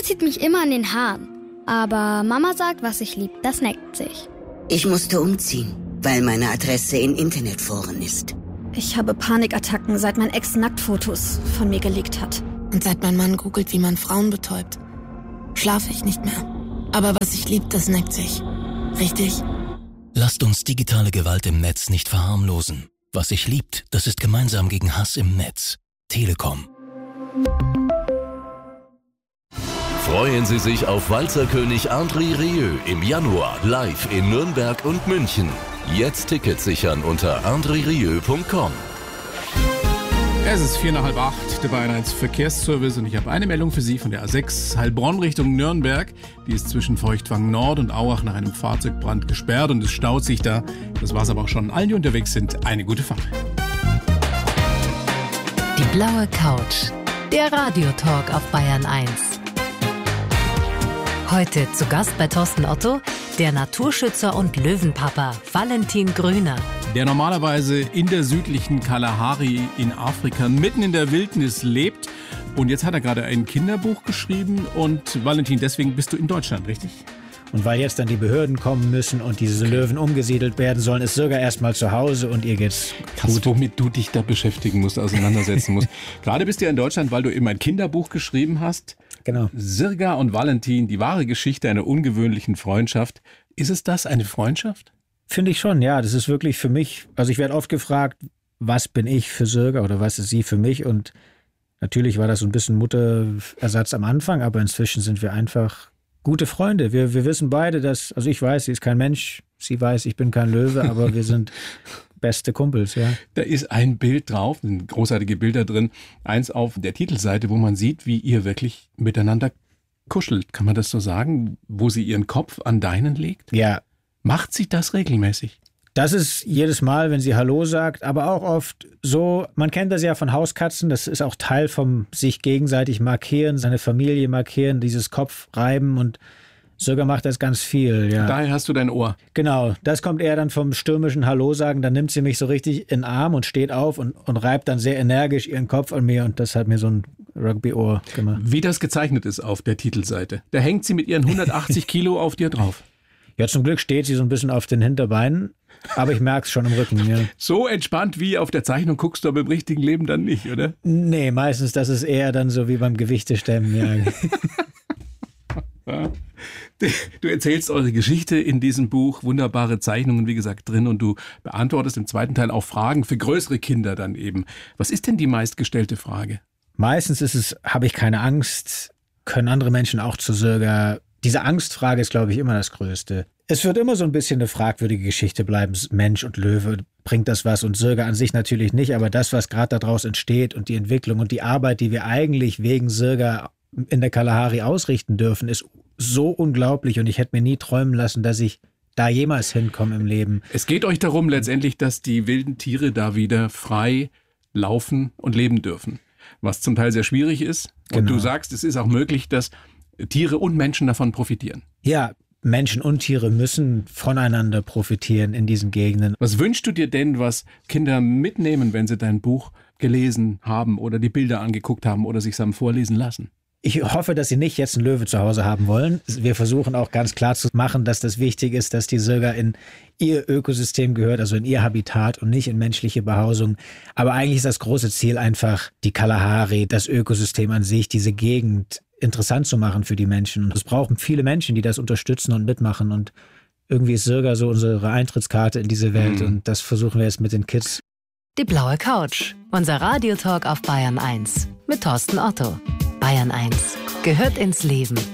zieht mich immer an den Haaren. Aber Mama sagt, was ich lieb, das neckt sich. Ich musste umziehen, weil meine Adresse in Internetforen ist. Ich habe Panikattacken, seit mein Ex Nacktfotos von mir geleakt hat. Und seit mein Mann googelt, wie man Frauen betäubt, schlafe ich nicht mehr. Aber was ich lieb, das neckt sich. Richtig? Lasst uns digitale Gewalt im Netz nicht verharmlosen. Was sich liebt, das ist gemeinsam gegen Hass im Netz. Telekom. Freuen Sie sich auf Walzerkönig André Rieu im Januar live in Nürnberg und München. Jetzt Tickets sichern unter andrerieu.com. Es ist 7:45, der Bayern 1 Verkehrsservice und ich habe eine Meldung für Sie von der A6 Heilbronn Richtung Nürnberg. Die ist zwischen Feuchtwang Nord und Auach nach einem Fahrzeugbrand gesperrt und es staut sich da. Das war's aber auch schon. Allen, die unterwegs sind, eine gute Fahrt. Die blaue Couch, der Radiotalk auf Bayern 1. Heute zu Gast bei Thorsten Otto, der Naturschützer und Löwenpapa Valentin Grüner. Der normalerweise in der südlichen Kalahari in Afrika mitten in der Wildnis lebt. Und jetzt hat er gerade ein Kinderbuch geschrieben. Und Valentin, deswegen bist du in Deutschland, richtig? Und weil jetzt dann die Behörden kommen müssen und diese Löwen umgesiedelt werden sollen, ist Sirga erstmal zu Hause und ihr geht's gut. Womit du dich da beschäftigen musst, auseinandersetzen musst. Gerade bist du ja in Deutschland, weil du eben ein Kinderbuch geschrieben hast. Genau. Sirga und Valentin, die wahre Geschichte einer ungewöhnlichen Freundschaft. Ist es das, eine Freundschaft? Finde ich schon, ja. Das ist wirklich für mich, also ich werde oft gefragt, was bin ich für Sirga oder was ist sie für mich? Und natürlich war das so ein bisschen Mutterersatz am Anfang, aber inzwischen sind wir einfach gute Freunde. Wir wissen beide, dass, also ich weiß, sie ist kein Mensch, sie weiß, ich bin kein Löwe, aber wir sind beste Kumpels, ja. Da ist ein Bild drauf, sind großartige Bilder drin. Eins auf der Titelseite, wo man sieht, wie ihr wirklich miteinander kuschelt. Kann man das so sagen? Wo sie ihren Kopf an deinen legt? Ja. Macht sie das regelmäßig? Das ist jedes Mal, wenn sie Hallo sagt, aber auch oft so, man kennt das ja von Hauskatzen, das ist auch Teil vom sich gegenseitig markieren, seine Familie markieren, dieses Kopfreiben und Sirga macht das ganz viel, ja. Daher hast du dein Ohr. Genau, das kommt eher dann vom stürmischen Hallo sagen, dann nimmt sie mich so richtig in den Arm und steht auf und reibt dann sehr energisch ihren Kopf an mir und das hat mir so ein Rugby-Ohr gemacht. Wie das gezeichnet ist auf der Titelseite. Da hängt sie mit ihren 180 Kilo auf dir drauf. Ja, zum Glück steht sie so ein bisschen auf den Hinterbeinen, aber ich merke es schon im Rücken. Ja. So entspannt wie auf der Zeichnung guckst du aber im richtigen Leben dann nicht, oder? Nee, meistens das ist eher dann so wie beim Gewichtestemmen. Ja. Ja. Du erzählst eure Geschichte in diesem Buch, wunderbare Zeichnungen, wie gesagt, drin und du beantwortest im zweiten Teil auch Fragen für größere Kinder dann eben. Was ist denn die meistgestellte Frage? Meistens ist es, habe ich keine Angst, können andere Menschen auch zu Sirga. Diese Angstfrage ist, glaube ich, immer das Größte. Es wird immer so ein bisschen eine fragwürdige Geschichte bleiben. Mensch und Löwe, bringt das was? Und Sirga an sich natürlich nicht, aber das, was gerade daraus entsteht und die Entwicklung und die Arbeit, die wir eigentlich wegen Sirga in der Kalahari ausrichten dürfen, ist so unglaublich und ich hätte mir nie träumen lassen, dass ich da jemals hinkomme im Leben. Es geht euch darum letztendlich, dass die wilden Tiere da wieder frei laufen und leben dürfen, was zum Teil sehr schwierig ist. Und Du sagst, es ist auch möglich, dass Tiere und Menschen davon profitieren. Ja, Menschen und Tiere müssen voneinander profitieren in diesen Gegenden. Was wünschst du dir denn, was Kinder mitnehmen, wenn sie dein Buch gelesen haben oder die Bilder angeguckt haben oder sich haben vorlesen lassen? Ich hoffe, dass sie nicht jetzt einen Löwe zu Hause haben wollen. Wir versuchen auch ganz klar zu machen, dass das wichtig ist, dass die Sirga in ihr Ökosystem gehört, also in ihr Habitat und nicht in menschliche Behausung. Aber eigentlich ist das große Ziel einfach, die Kalahari, das Ökosystem an sich, diese Gegend interessant zu machen für die Menschen. Und es brauchen viele Menschen, die das unterstützen und mitmachen. Und irgendwie ist Sirga so unsere Eintrittskarte in diese Welt. Und das versuchen wir jetzt mit den Kids. Die blaue Couch, unser Radiotalk auf Bayern 1 mit Thorsten Otto. Bayern 1 gehört ins Leben.